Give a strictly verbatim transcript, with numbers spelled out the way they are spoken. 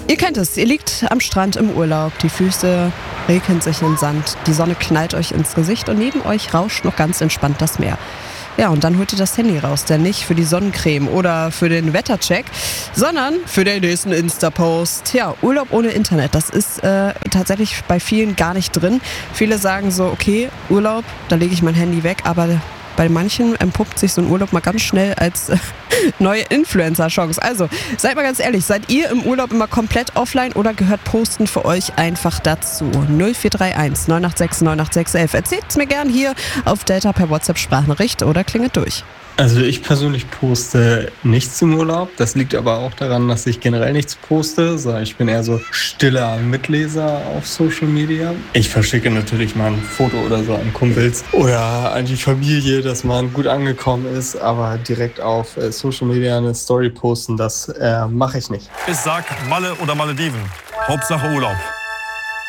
Ihr kennt es, ihr liegt am Strand im Urlaub, die Füße rekeln sich in den Sand, die Sonne knallt euch ins Gesicht und neben euch rauscht noch ganz entspannt das Meer. Ja, und dann holt ihr das Handy raus, denn nicht für die Sonnencreme oder für den Wettercheck, sondern für den nächsten Insta-Post. Ja, Urlaub ohne Internet, das ist äh, tatsächlich bei vielen gar nicht drin. Viele sagen so, okay, Urlaub, da lege ich mein Handy weg, aber bei manchen entpuppt sich so ein Urlaub mal ganz schnell als äh, neue Influencer-Chance. Also, seid mal ganz ehrlich, seid ihr im Urlaub immer komplett offline oder gehört Posten für euch einfach dazu? null vier drei eins neun acht sechs neun acht sechs eins eins. Erzählt's mir gern hier auf Delta per WhatsApp-Sprachnachricht oder klingelt durch. Also ich persönlich poste nichts im Urlaub. Das liegt aber auch daran, dass ich generell nichts poste. So, ich bin eher so stiller Mitleser auf Social Media. Ich verschicke natürlich mal ein Foto oder so an Kumpels oder an die Familie, dass man gut angekommen ist. Aber direkt auf äh, Social Media eine Story posten, das äh, mache ich nicht. Ich sag Malle oder Malediven. Hauptsache Urlaub.